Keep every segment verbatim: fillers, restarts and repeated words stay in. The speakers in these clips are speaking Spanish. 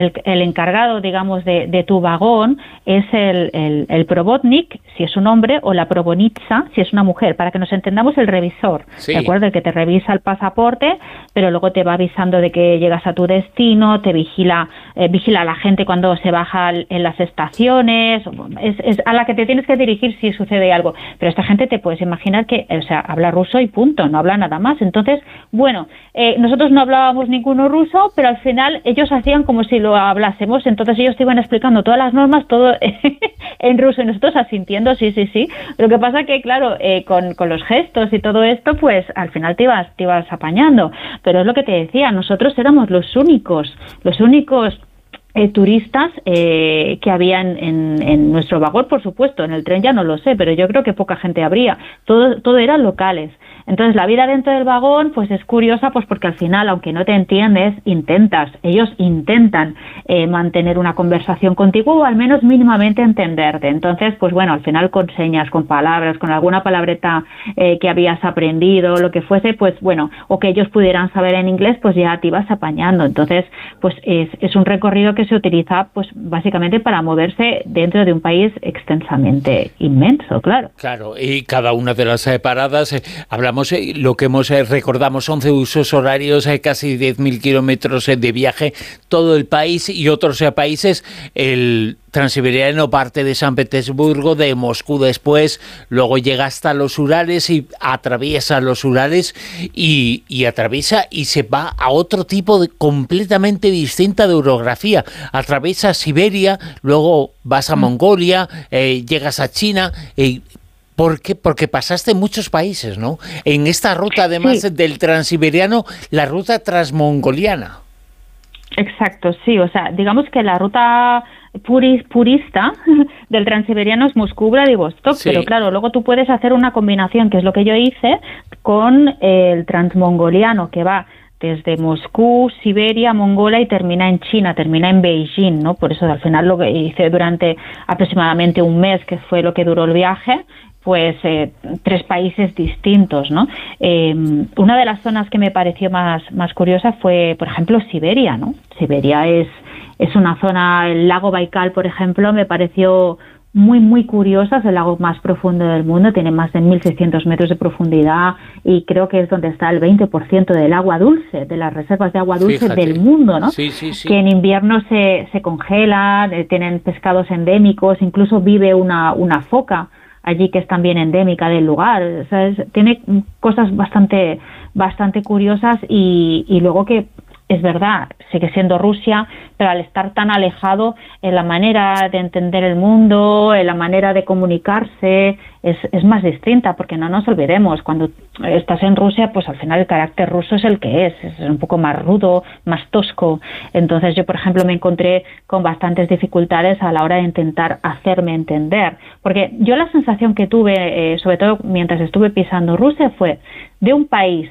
el, el encargado, digamos, de, de tu vagón es el, el, el probotnik, si es un hombre, o la probonitsa, si es una mujer, para que nos entendamos, el revisor, Sí. ¿de acuerdo? El que te revisa el pasaporte, pero luego te va avisando de que llegas a tu destino, te vigila, eh, vigila a la gente cuando se baja en las estaciones, es, es a la que te tienes que dirigir si sucede algo. Pero esta gente te puedes imaginar que, o sea, habla ruso y punto, no habla nada más. Entonces, bueno, eh, nosotros no hablábamos ninguno ruso, pero al final ellos hacían como si lo hablásemos, entonces ellos te iban explicando todas las normas, todo en ruso, y nosotros asintiendo, sí, sí, sí. Lo que pasa que, claro, eh, con, con los gestos y todo esto, pues al final te ibas, te ibas apañando. Pero es lo que te decía, nosotros éramos los únicos, los únicos Eh, turistas eh, que había en, en, en nuestro vagón, por supuesto. En el tren ya no lo sé, pero yo creo que poca gente habría. Todo, todo eran locales. Entonces la vida dentro del vagón pues es curiosa, pues porque al final, aunque no te entiendes, intentas, ellos intentan eh, mantener una conversación contigo o al menos mínimamente entenderte. Entonces, pues bueno, al final con señas, con palabras, con alguna palabreta eh, que habías aprendido, lo que fuese, pues bueno, o que ellos pudieran saber en inglés, pues ya te ibas apañando. Entonces, pues es, es un recorrido que se utiliza pues básicamente para moverse dentro de un país extensamente inmenso, claro. Claro, y cada una de las eh, paradas, eh, hablamos, eh, lo que hemos eh, recordamos, once usos horarios, eh, casi diez mil kilómetros eh, de viaje, todo el país y otros eh, países. El Transiberiano parte de San Petersburgo, de Moscú después, luego llega hasta los Urales y atraviesa los Urales y, y atraviesa y se va a otro tipo de completamente distinta de orografía. Atraviesa Siberia, luego vas a Mongolia, eh, llegas a China. Eh, ¿Por qué? Porque pasaste muchos países, ¿no? En esta ruta, además sí. del Transiberiano, la ruta transmongoliana. Exacto, sí. O sea, digamos que la ruta puris, purista del Transiberiano es Moscú, Vladivostok, sí. Pero claro, luego tú puedes hacer una combinación, que es lo que yo hice, con el transmongoliano, que va desde Moscú, Siberia, Mongolia y termina en China, termina en Beijing, ¿no? Por eso al final lo que hice durante aproximadamente un mes, que fue lo que duró el viaje, pues eh, tres países distintos, ¿no? Eh, una de las zonas que me pareció más, más curiosa fue, por ejemplo, Siberia, ¿no? Siberia es, es una zona, el lago Baikal, por ejemplo, me pareció muy, muy curiosa, es el lago más profundo del mundo, tiene más de mil seiscientos metros de profundidad y creo que es donde está el veinte por ciento del agua dulce, de las reservas de agua dulce Fíjate. del mundo, ¿no? Sí, sí, sí. Que en invierno se, se congelan, eh, tienen pescados endémicos, incluso vive una, una foca allí que es también endémica del lugar, ¿sabes? Tiene cosas bastante, bastante curiosas y, y luego que es verdad, sigue siendo Rusia, pero al estar tan alejado, en la manera de entender el mundo, en la manera de comunicarse, es, es más distinta, porque no nos olvidemos, cuando estás en Rusia, pues al final el carácter ruso es el que es, es un poco más rudo, más tosco. Entonces yo, por ejemplo, me encontré con bastantes dificultades a la hora de intentar hacerme entender, porque yo la sensación que tuve, eh, sobre todo mientras estuve pisando Rusia, fue de un país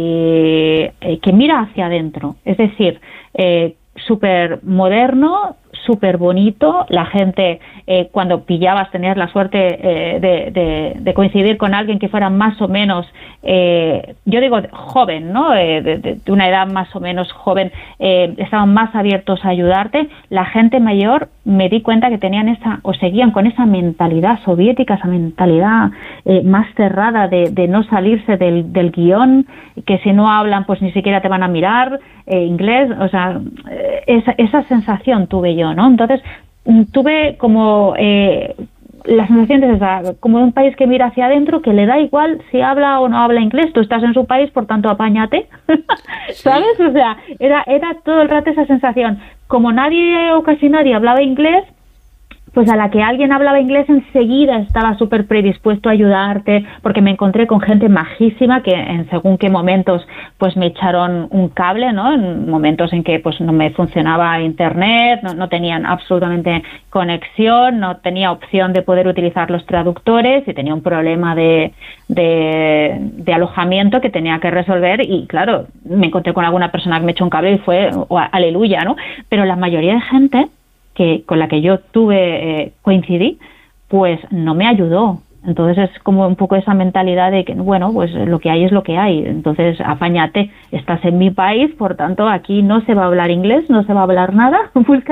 eh, eh, que mira hacia adentro, es decir, eh, súper moderno, súper bonito, la gente eh, cuando pillabas tenías la suerte eh, de, de, de coincidir con alguien que fuera más o menos, eh, yo digo joven, ¿no? Eh, de, de, de una edad más o menos joven, eh, estaban más abiertos a ayudarte. La gente mayor, me di cuenta que tenían esa, o seguían con esa mentalidad soviética, esa mentalidad eh, más cerrada de, de no salirse del, del guión, que si no hablan pues ni siquiera te van a mirar, eh, inglés, o sea, eh, esa, esa sensación tuve yo, ¿no? Entonces tuve como eh, la sensación de esa, como de un país que mira hacia adentro, que le da igual si habla o no habla inglés, tú estás en su país, por tanto apáñate, ¿sabes? O sea, era, era todo el rato esa sensación. Como nadie o casi nadie hablaba inglés, pues a la que alguien hablaba inglés enseguida estaba súper predispuesto a ayudarte, porque me encontré con gente majísima que en según qué momentos pues me echaron un cable, ¿no? En momentos en que pues no me funcionaba internet, no, no tenían absolutamente conexión, no tenía opción de poder utilizar los traductores y tenía un problema de, de, de alojamiento que tenía que resolver y claro, me encontré con alguna persona que me echó un cable y fue oh, aleluya, ¿no? Pero la mayoría de gente que con la que yo tuve eh, coincidí, pues no me ayudó. Entonces es como un poco esa mentalidad de que, bueno, pues lo que hay es lo que hay. Entonces, apáñate, estás en mi país, por tanto, aquí no se va a hablar inglés, no se va a hablar nada, busca